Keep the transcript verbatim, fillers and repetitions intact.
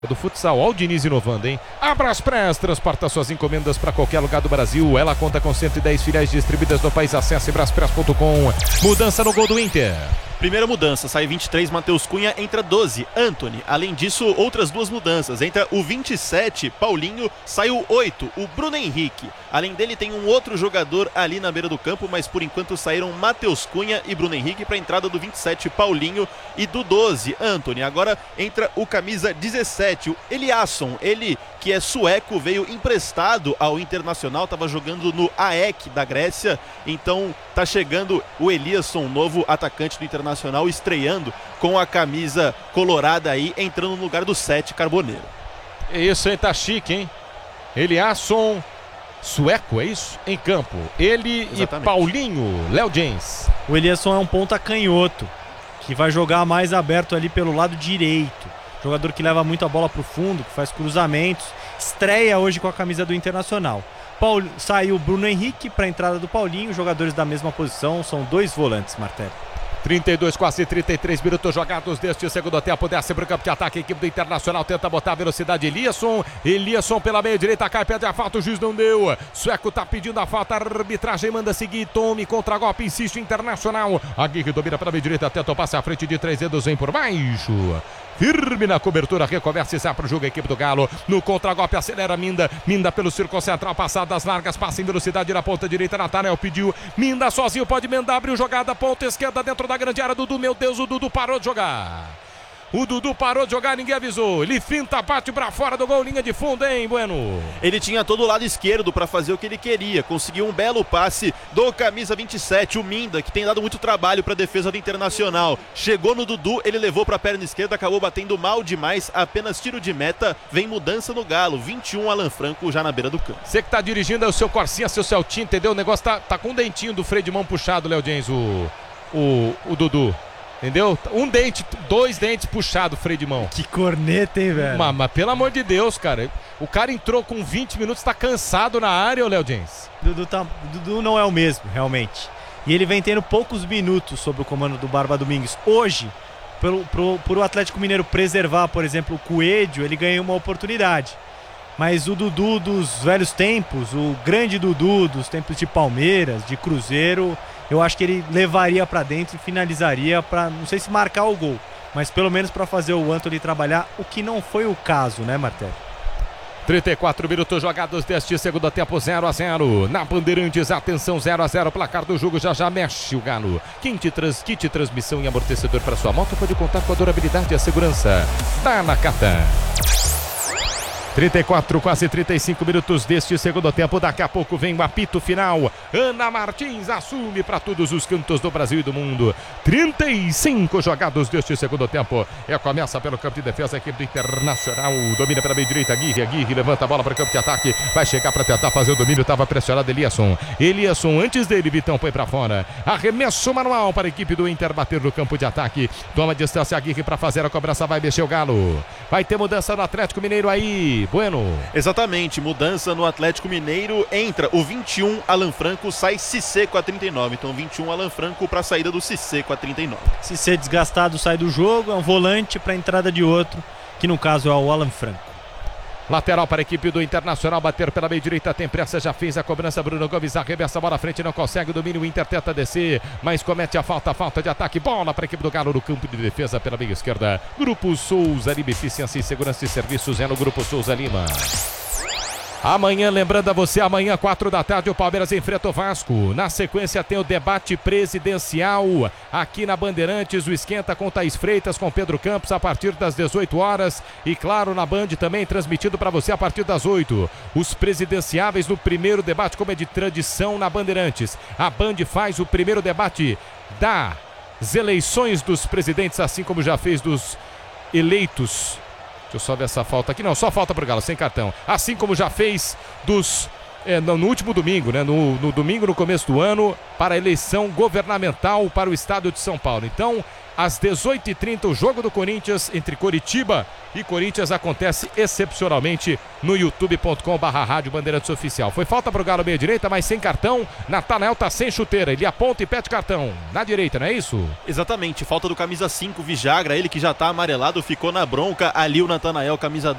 Do futsal, ó o Diniz inovando, hein? A Braspress transporta suas encomendas para qualquer lugar do Brasil. Ela conta com cento e dez filiais distribuídas no país. Acesse braspress ponto com. Mudança no gol do Inter. Primeira mudança, sai vinte e três, Matheus Cunha, entra doze, Antony. Além disso, outras duas mudanças, entra o vinte e sete, Paulinho, sai o oito, o Bruno Henrique. Além dele tem um outro jogador ali na beira do campo, mas por enquanto saíram Matheus Cunha e Bruno Henrique para a entrada do vinte e sete, Paulinho, e do doze, Antony. Agora entra o camisa dezessete, o Eliasson, ele que é sueco, veio emprestado ao Internacional, estava jogando no A E K da Grécia, então tá chegando o Eliasson, novo atacante do Internacional, estreando com a camisa colorada aí, entrando no lugar do sete, Carboneiro. Isso aí tá chique, hein? Eliasson, sueco, é isso? Em campo. Ele Exatamente. E Paulinho, Léo James. O Eliasson é um ponta canhoto, que vai jogar mais aberto ali pelo lado direito. Jogador que leva muito a bola pro fundo, que faz cruzamentos. Estreia hoje com a camisa do Internacional. Paul... Saiu o Bruno Henrique para a entrada do Paulinho. Jogadores da mesma posição, são dois volantes, Martelli. trinta e dois, quase trinta e três minutos jogados deste segundo tempo. Desce para o campo de ataque. A equipe do Internacional tenta botar a velocidade. Eliasson. Eliasson pela meia direita. Cai, pede a falta. O juiz não deu. Sueco tá pedindo a falta. A arbitragem manda seguir. Tome contra-golpe. Insiste o Internacional. Aguirre domina pela meia direita. Tenta o passe à frente de três dedos. Vem por baixo. Firme na cobertura, recomeça e sai para o jogo a equipe do Galo. No contra-golpe acelera Minda. Minda pelo círculo central, passadas largas, passa em velocidade na ponta direita. Nathanael pediu. Minda sozinho, pode emendar, abriu jogada, ponta esquerda dentro da grande área. Dudu, meu Deus, o Dudu parou de jogar. O Dudu parou de jogar, ninguém avisou. Ele finta, bate pra fora do gol, linha de fundo, hein, Bueno? Ele tinha todo o lado esquerdo pra fazer o que ele queria. Conseguiu um belo passe do camisa vinte e sete, o Minda, que tem dado muito trabalho pra defesa do Internacional. Chegou no Dudu, ele levou pra perna esquerda, acabou batendo mal demais. Apenas tiro de meta, vem mudança no Galo. vinte e um, Alan Franco já na beira do campo. Você que tá dirigindo é o seu Corsinha, seu Celtinho, entendeu? O negócio tá, tá com o dentinho do freio de mão puxado, Léo James, o, o, o Dudu. Entendeu? Um dente, dois dentes puxados, freio de mão. Que corneta, hein, velho? Mas, mas pelo amor de Deus, cara. O cara entrou com vinte minutos, tá cansado na área, ô Léo James. Dudu, tá, Dudu não é o mesmo, realmente. E ele vem tendo poucos minutos sob o comando do Barba Domingues. Hoje, pelo, pro, por o Atlético Mineiro preservar, por exemplo, o Coelho, ele ganhou uma oportunidade. Mas o Dudu dos velhos tempos, o grande Dudu dos tempos de Palmeiras, de Cruzeiro, eu acho que ele levaria pra dentro e finalizaria pra, não sei se marcar o gol, mas pelo menos pra fazer o Antony trabalhar, o que não foi o caso, né, Martelli? trinta e quatro minutos jogados deste segundo tempo, zero a zero. Na Bandeirantes, atenção, zero a zero. Placar do jogo já já mexe o Galo. Quem te trans, kit transmissão e amortecedor para sua moto pode contar com a durabilidade e a segurança da Nakata. trinta e quatro, quase trinta e cinco minutos deste segundo tempo. Daqui a pouco vem o apito final. Ana Martins assume para todos os cantos do Brasil e do mundo. trinta e cinco jogados deste segundo tempo. É, começa pelo campo de defesa a equipe do Internacional. Domina pela meia direita. Aguirre, Aguirre levanta a bola para o campo de ataque. Vai chegar para tentar fazer o domínio. Estava pressionado Eliasson. Eliasson antes dele, Vitão põe para fora. Arremesso manual para a equipe do Inter bater no campo de ataque. Toma distância Aguirre para fazer a cobrança. Vai mexer o Galo. Vai ter mudança no Atlético Mineiro aí. Bueno. Exatamente, mudança no Atlético Mineiro, entra o vinte e um, Alan Franco, sai Cissé com a trinta e nove, então vinte e um, Alan Franco para a saída do Cissé com a trinta e nove. Cissé desgastado sai do jogo, é um volante para a entrada de outro, que no caso é o Alan Franco. Lateral para a equipe do Internacional, bater pela meia direita, tem pressa, já fez a cobrança, Bruno Gomes arremessa a bola à frente, não consegue o domínio, o Inter tenta descer, mas comete a falta, falta de ataque, bola para a equipe do Galo no campo de defesa pela meia esquerda. Grupo Souza Lima, eficiência e segurança e serviços é no Grupo Souza Lima. Amanhã, lembrando a você, amanhã, quatro da tarde, o Palmeiras enfrenta o Vasco. Na sequência tem o debate presidencial aqui na Bandeirantes, o Esquenta com Thaís Freitas, com Pedro Campos, a partir das dezoito horas. E claro, na Band também, transmitido para você a partir das oito. Os presidenciáveis no primeiro debate, como é de tradição na Bandeirantes. A Band faz o primeiro debate das eleições dos presidentes, assim como já fez dos eleitos. Deixa eu só ver essa falta aqui. Não, só falta pro Galo, sem cartão. Assim como já fez dos é, no, no último domingo, né? No, no domingo, no começo do ano, para a eleição governamental para o estado de São Paulo. Então, às dezoito e trinta, o jogo do Corinthians entre Coritiba e Corinthians acontece excepcionalmente no youtube ponto com barra rádio Bandeirantes Oficial. Foi falta pro Galo meia direita, mas sem cartão. Natanael tá sem chuteira, ele aponta e pede cartão na direita, não é isso? Exatamente, falta do camisa cinco, Vijagra, ele que já tá amarelado, ficou na bronca. Ali o Natanael, camisa